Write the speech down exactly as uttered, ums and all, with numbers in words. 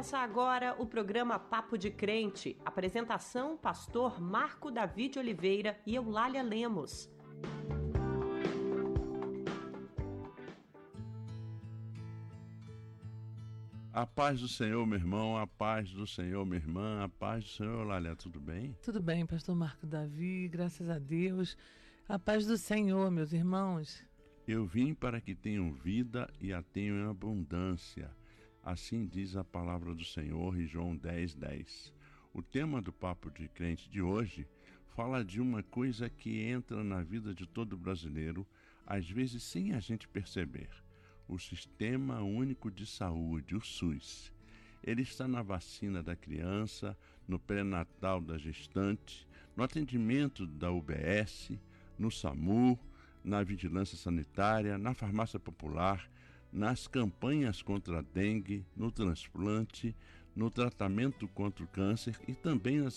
Começa agora o programa Papo de Crente. Apresentação, pastor Marco Davi de Oliveira e Eulália Lemos. A paz do Senhor, meu irmão, a paz do Senhor, minha irmã, a paz do Senhor, Eulália, tudo bem? Tudo bem, pastor Marco Davi, graças a Deus. A paz do Senhor, meus irmãos. Eu vim para que tenham vida e a tenham em abundância. Assim diz a palavra do Senhor em João dez, dez. O tema do Papo de Crente de hoje fala de uma coisa que entra na vida de todo brasileiro, às vezes sem a gente perceber. O Sistema Único de Saúde, o SUS. Ele está na vacina da criança, no pré-natal da gestante, no atendimento da U B S, no SAMU, na vigilância sanitária, na farmácia popular, nas campanhas contra a dengue, no transplante, no tratamento contra o câncer e também nas